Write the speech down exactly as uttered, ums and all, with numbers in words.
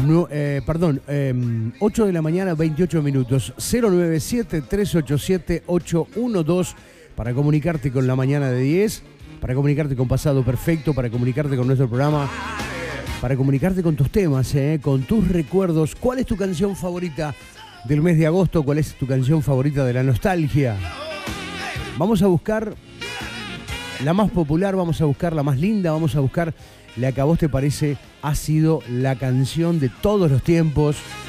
No, eh, perdón, eh, ocho de la mañana, veintiocho minutos. cero nueve siete, tres ocho siete, ocho uno dos para comunicarte con la mañana de diez, para comunicarte con Pasado Perfecto, para comunicarte con nuestro programa, para comunicarte con tus temas, eh, con tus recuerdos. ¿Cuál es tu canción favorita del mes de agosto? ¿Cuál es tu canción favorita de la nostalgia? Vamos a buscar la más popular, vamos a buscar la más linda, vamos a buscar la que a vos te parece ha sido la canción de todos los tiempos.